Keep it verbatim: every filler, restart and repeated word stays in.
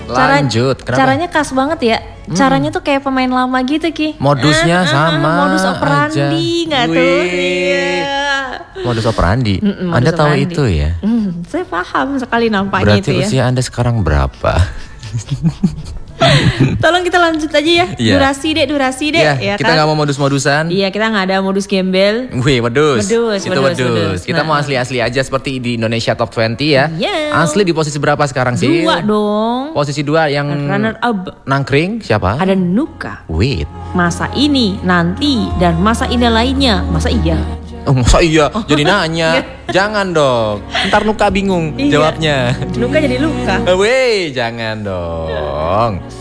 Cara, Lanjut. Kenapa? Caranya khas banget ya. Hmm. Caranya tuh kayak pemain lama gitu Ki. Modusnya ah, sama. Modus operandi nggak tuh? Iya. Modus operandi. Mm-mm, Anda modus tahu operandi. itu ya? Mm, saya paham sekali nampaknya Berarti itu ya. usia Anda sekarang berapa? Tolong kita lanjut aja ya. Yeah. Durasi deh, durasi deh. Ya, Ya, kita kan? nggak mau modus-modusan. Iya, kita nggak ada modus gembel. Wih, wedus. Wedus, Itu wedus, wedus. wedus. Kita Nah. mau asli-asli aja seperti di Indonesia Top dua puluh ya. Yeah. Asli di posisi berapa sekarang sih? Dua dong. Posisi dua yang Runner up. nangkring siapa? Ada Nuka. Wait. Masa ini, nanti, dan masa indah lainnya. Masa iya? Oh, masa iya? Jadi nanya. Jangan dong. Ntar Nuka bingung Iya. jawabnya. Nuka jadi luka. Weh, jangan dong.